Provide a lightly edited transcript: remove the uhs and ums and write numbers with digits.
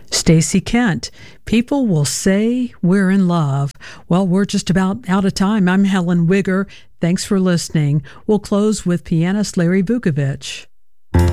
Stacy Kent, people will say we're in love. Well, we're just about out of time. I'm Helen Wigger. Thanks for listening. We'll close with pianist Larry Vukovich.